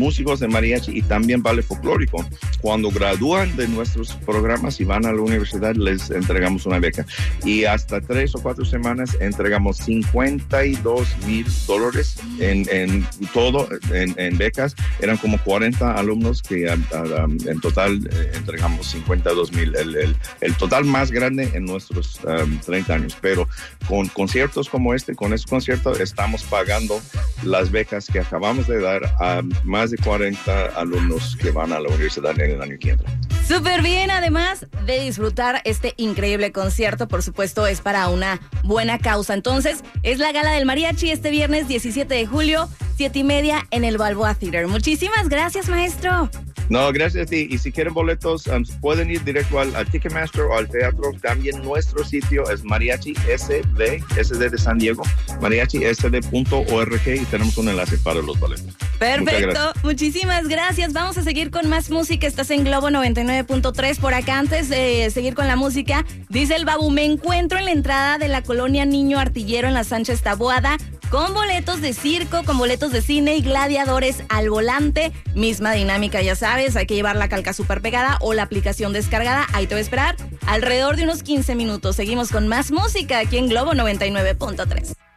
músicos de mariachi y también ballet folclórico. Cuando gradúan de nuestros programas y van a la universidad, les entregamos una beca. Y hasta 3 o 4 semanas entregamos $52,000 en todo, en becas. Eran como 40 alumnos que en total entregamos 52,000. El total más grande en nuestros 30 años. Pero con conciertos como con este concierto, estamos pagando las becas que acabamos de dar a más de 40 alumnos que van a la universidad en el año que entra. Súper bien, además de disfrutar este increíble concierto, por supuesto, es para una buena causa. Entonces, es la Gala del Mariachi este viernes 17 de julio, 7:30 en el Balboa Theater. Muchísimas gracias, maestro. No, gracias a ti. Y si quieren boletos, pueden ir directo al Ticketmaster o al teatro. También nuestro sitio es Mariachi SD de San Diego, mariachisd.org, y tenemos un enlace para los boletos. Perfecto, muchísimas gracias. Vamos a seguir con más música. Estás en Globo 99.3. Por acá, antes de seguir con la música, dice el Babu: me encuentro en la entrada de la colonia Niño Artillero en la Sánchez Taboada, con boletos de circo, con boletos de cine y gladiadores al volante. Misma dinámica, ya sabes, hay que llevar la calca súper pegada o la aplicación descargada. Ahí te voy a esperar alrededor de unos 15 minutos. Seguimos con más música aquí en Globo 99.3.